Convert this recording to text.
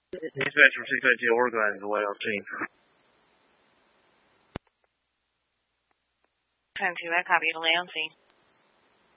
Dispatch from 692 organized away on scene. 10-2, I copy, delay on scene.